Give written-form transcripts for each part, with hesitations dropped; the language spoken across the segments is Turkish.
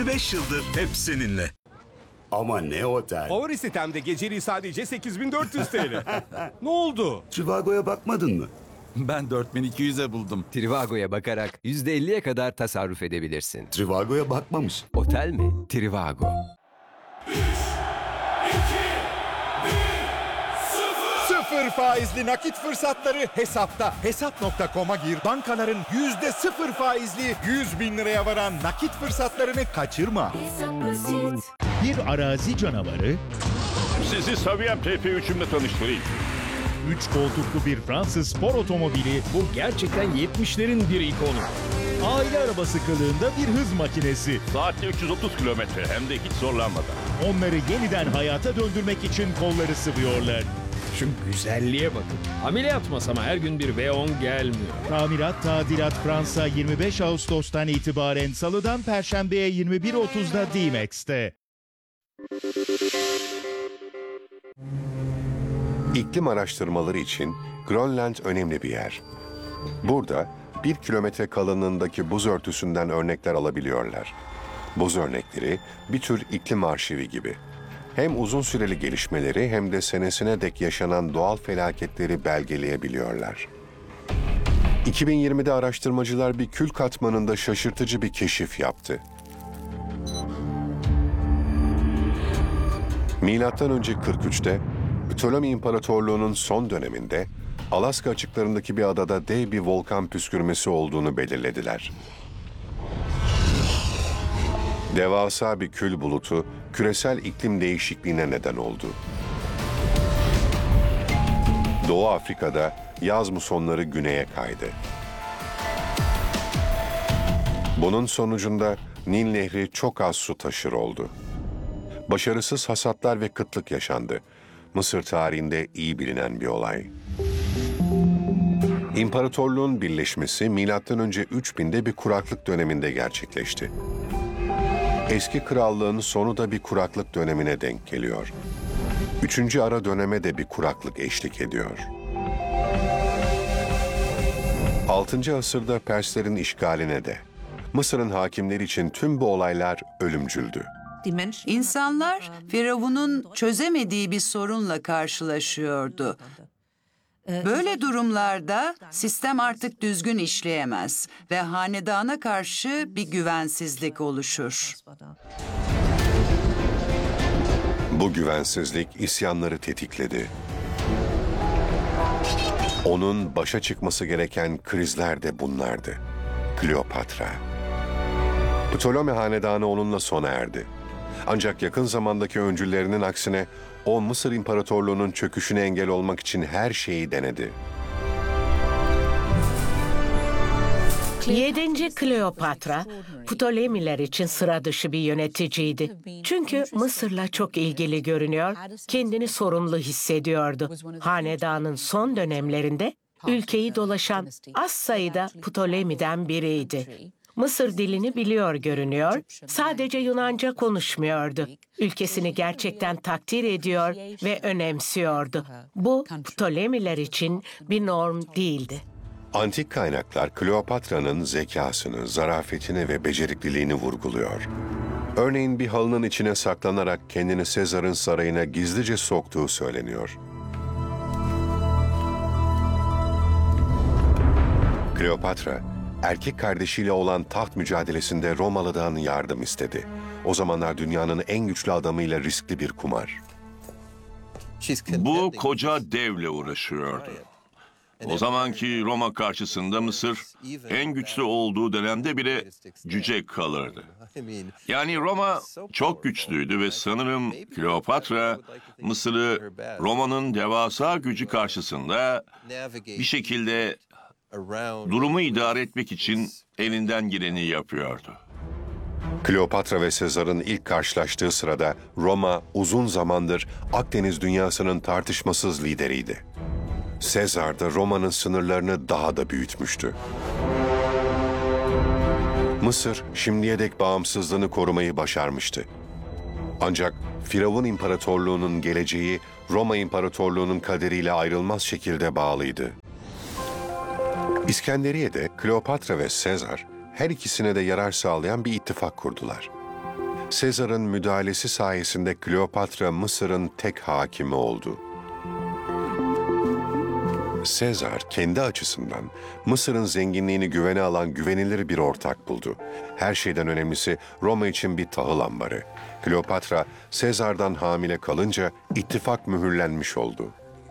25 yıldır hep seninle. Ama ne otel? Favori sitemde geceliği sadece 8.400 TL. Ne oldu? Trivago'ya bakmadın mı? Ben 4.200'e buldum. Trivago'ya bakarak %50'ye kadar tasarruf edebilirsin. Trivago'ya bakmamış. Otel mi? Trivago. Sıfır faizli nakit fırsatları hesapta. Hesap.com'a gir, bankaların %0 faizli 100 bin liraya varan nakit fırsatlarını kaçırma. Bir arazi canavarı, Sizi Saviyem TP3'ümle tanıştırayım. 3 koltuklu bir Fransız spor otomobili, bu gerçekten 70'lerin bir ikonu. Aile arabası kılığında bir hız makinesi. Saatte 330 kilometre hem de hiç zorlanmadan. Onları yeniden hayata döndürmek için kolları sıvıyorlar. Şu güzelliğe bakın. Ameliyat masama her gün bir V10 gelmiyor. Tamirat Tadilat Fransa 25 Ağustos'tan itibaren Salı'dan Perşembe'ye 21.30'da D-Max'te. İklim araştırmaları için Grönland önemli bir yer. Burada 1 kilometre kalınlığındaki buz örtüsünden örnekler alabiliyorlar. Buz örnekleri bir tür iklim arşivi gibi. Hem uzun süreli gelişmeleri hem de senesine dek yaşanan doğal felaketleri belgeleyebiliyorlar. 2020'de araştırmacılar bir kül katmanında şaşırtıcı bir keşif yaptı. Milattan önce 43'te Ptolemy İmparatorluğu'nun son döneminde Alaska açıklarındaki bir adada dev bir volkan püskürmesi olduğunu belirlediler. Devasa bir kül bulutu küresel iklim değişikliğine neden oldu. Doğu Afrika'da yaz musonları güneye kaydı. Bunun sonucunda Nil Nehri çok az su taşır oldu. Başarısız hasatlar ve kıtlık yaşandı. Mısır tarihinde iyi bilinen bir olay. İmparatorluğun birleşmesi M.Ö. 3000'de bir kuraklık döneminde gerçekleşti. Eski krallığın sonu da bir kuraklık dönemine denk geliyor. 3. ara döneme de bir kuraklık eşlik ediyor. 6. asırda Perslerin işgaline de. Mısır'ın hakimleri için tüm bu olaylar ölümcüldü. İnsanlar Firavun'un çözemediği bir sorunla karşılaşıyordu. Böyle durumlarda sistem artık düzgün işleyemez ve hanedana karşı bir güvensizlik oluşur. Bu güvensizlik isyanları tetikledi. Onun başa çıkması gereken krizler de bunlardı. Kleopatra. Ptolemy hanedanı onunla sona erdi. Ancak yakın zamandaki öncüllerinin aksine o Mısır İmparatorluğu'nun çöküşüne engel olmak için her şeyi denedi. 7. Kleopatra, Ptolemiler için sıra dışı bir yöneticiydi. Çünkü Mısır'la çok ilgili görünüyor, kendini sorumlu hissediyordu. Hanedanın son dönemlerinde ülkeyi dolaşan az sayıda Ptolemiden biriydi. Mısır dilini biliyor görünüyor, sadece Yunanca konuşmuyordu. Ülkesini gerçekten takdir ediyor ve önemsiyordu. Bu Ptolemiler için bir norm değildi. Antik kaynaklar Kleopatra'nın zekasını, zarafetini ve becerikliliğini vurguluyor. Örneğin bir halının içine saklanarak kendini Sezar'ın sarayına gizlice soktuğu söyleniyor. Kleopatra, erkek kardeşiyle olan taht mücadelesinde Romalı'dan yardım istedi. O zamanlar dünyanın en güçlü adamıyla riskli bir kumar. Bu koca devle uğraşıyordu. O zamanki Roma karşısında Mısır en güçlü olduğu dönemde bile cüce kalırdı. Yani Roma çok güçlüydü ve sanırım Kleopatra Mısır'ı Roma'nın devasa gücü karşısında bir şekilde durumu idare etmek için elinden geleni yapıyordu. Kleopatra ve Sezar'ın ilk karşılaştığı sırada Roma uzun zamandır Akdeniz dünyasının tartışmasız lideriydi. Sezar da Roma'nın sınırlarını daha da büyütmüştü. Mısır şimdiye dek bağımsızlığını korumayı başarmıştı. Ancak Firavun İmparatorluğu'nun geleceği Roma İmparatorluğu'nun kaderiyle ayrılmaz şekilde bağlıydı. İskenderiye'de Kleopatra ve Sezar her ikisine de yarar sağlayan bir ittifak kurdular. Sezar'ın müdahalesi sayesinde Kleopatra Mısır'ın tek hakimi oldu. Sezar kendi açısından Mısır'ın zenginliğini güvene alan güvenilir bir ortak buldu. Her şeyden önemlisi Roma için bir tahıl ambarı. Kleopatra Sezar'dan hamile kalınca ittifak mühürlenmiş oldu.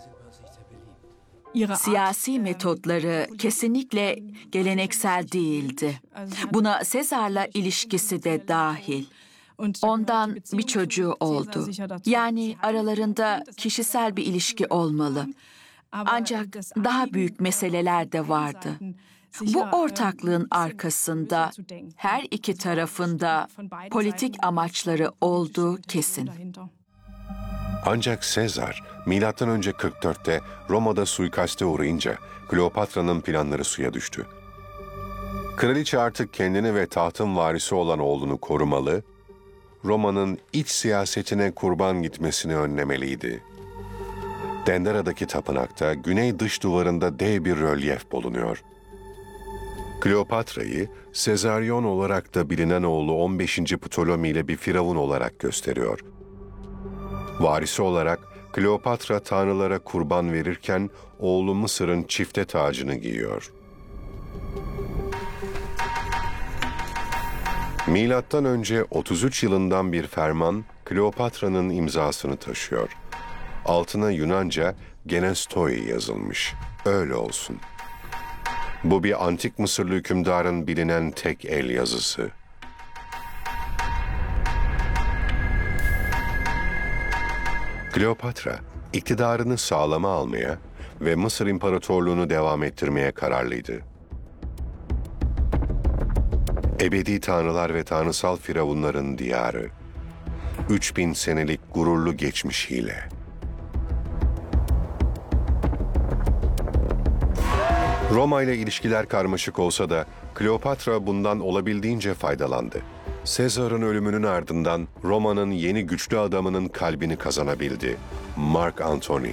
Siyasi metotları kesinlikle geleneksel değildi. Buna Sezar'la ilişkisi de dahil. Ondan bir çocuğu oldu. Yani aralarında kişisel bir ilişki olmalı. Ancak daha büyük meseleler de vardı. Bu ortaklığın arkasında her iki tarafında politik amaçları olduğu kesin. Ancak Sezar, M.Ö. 44'te Roma'da suikaste uğrayınca Kleopatra'nın planları suya düştü. Kraliçe artık kendini ve tahtın varisi olan oğlunu korumalı, Roma'nın iç siyasetine kurban gitmesini önlemeliydi. Dendera'daki tapınakta güney dış duvarında dev bir rölyef bulunuyor. Kleopatra'yı Sezaryon olarak da bilinen oğlu 15. Ptolemy ile bir firavun olarak gösteriyor. Varisi olarak Kleopatra tanrılara kurban verirken oğlu Mısır'ın çifte tacını giyiyor. Milattan önce 33 yılından bir ferman Kleopatra'nın imzasını taşıyor. Altına Yunanca Genestoi yazılmış. Öyle olsun. Bu bir antik Mısırlı hükümdarın bilinen tek el yazısı. Kleopatra, iktidarını sağlama almaya ve Mısır İmparatorluğunu devam ettirmeye kararlıydı. Ebedi tanrılar ve tanrısal firavunların diyarı, 3000 senelik gururlu geçmişiyle. Roma ile ilişkiler karmaşık olsa da Kleopatra bundan olabildiğince faydalandı. Sezar'ın ölümünün ardından Roma'nın yeni güçlü adamının kalbini kazanabildi. Mark Antony.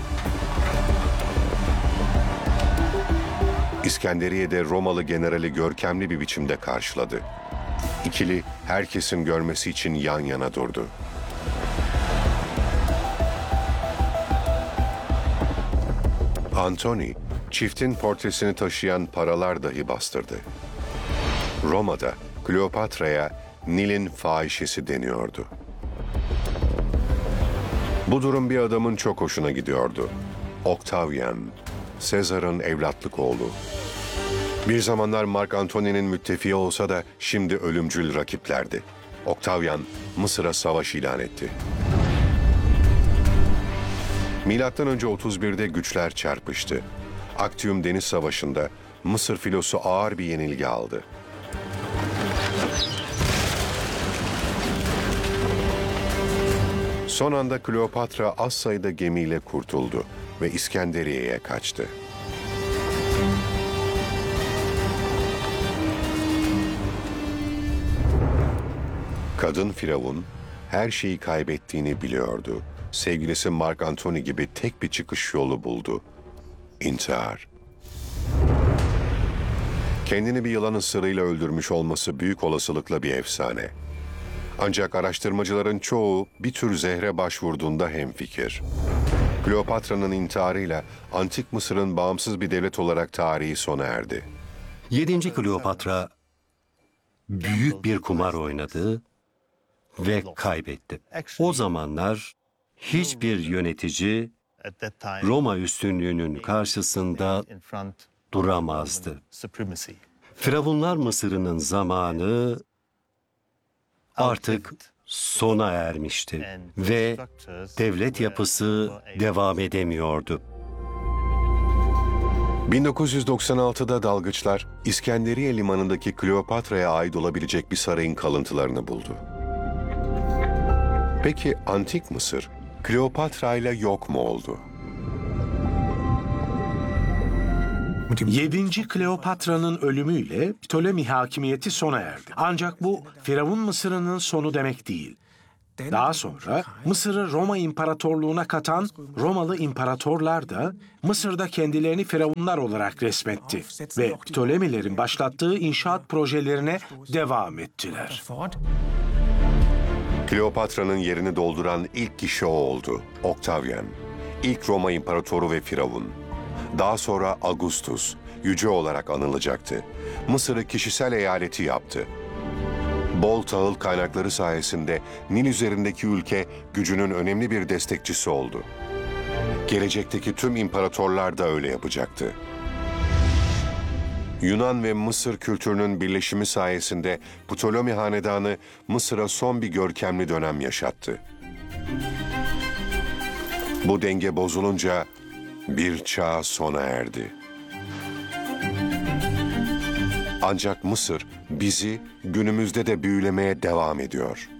İskenderiye'de Romalı generali görkemli bir biçimde karşıladı. İkili herkesin görmesi için yan yana durdu. Antony, çiftin portresini taşıyan paralar dahi bastırdı. Roma'da Kleopatra'ya Nil'in fahişesi deniyordu. Bu durum bir adamın çok hoşuna gidiyordu. Octavian, Sezar'ın evlatlık oğlu. Bir zamanlar Mark Antony'nin müttefiği olsa da şimdi ölümcül rakiplerdi. Octavian, Mısır'a savaş ilan etti. Milattan önce 31'de güçler çarpıştı. Actium Deniz Savaşı'nda Mısır filosu ağır bir yenilgi aldı. Son anda Kleopatra az sayıda gemiyle kurtuldu ve İskenderiye'ye kaçtı. Kadın firavun her şeyi kaybettiğini biliyordu. Sevgilisi Mark Antony gibi tek bir çıkış yolu buldu. İntihar. Kendini bir yılan ısırığıyla öldürmüş olması büyük olasılıkla bir efsane. Ancak araştırmacıların çoğu bir tür zehre başvurduğunda hemfikir. Kleopatra'nın intiharıyla Antik Mısır'ın bağımsız bir devlet olarak tarihi sona erdi. 7. Kleopatra büyük bir kumar oynadı ve kaybetti. O zamanlar hiçbir yönetici Roma üstünlüğünün karşısında duramazdı. Firavunlar Mısır'ının zamanı artık sona ermişti ve devlet yapısı devam edemiyordu. 1996'da dalgıçlar İskenderiye limanındaki Kleopatra'ya ait olabilecek bir sarayın kalıntılarını buldu. Peki Antik Mısır Kleopatra ile yok mu oldu? 7. Kleopatra'nın ölümüyle Ptolemy hakimiyeti sona erdi. Ancak bu Firavun Mısır'ının sonu demek değil. Daha sonra Mısır'ı Roma İmparatorluğu'na katan Romalı imparatorlar da Mısır'da kendilerini firavunlar olarak resmetti ve Ptolemylerin başlattığı inşaat projelerine devam ettiler. Kleopatra'nın yerini dolduran ilk kişi o oldu, Octavian. İlk Roma İmparatoru ve Firavun. Daha sonra Augustus, yüce olarak anılacaktı. Mısır'ı kişisel eyaleti yaptı. Bol tahıl kaynakları sayesinde Nil üzerindeki ülke gücünün önemli bir destekçisi oldu. Gelecekteki tüm imparatorlar da öyle yapacaktı. Yunan ve Mısır kültürünün birleşimi sayesinde Ptolemy Hanedanı Mısır'a son bir görkemli dönem yaşattı. Bu denge bozulunca bir çağ sona erdi. Ancak Mısır bizi günümüzde de büyülemeye devam ediyor.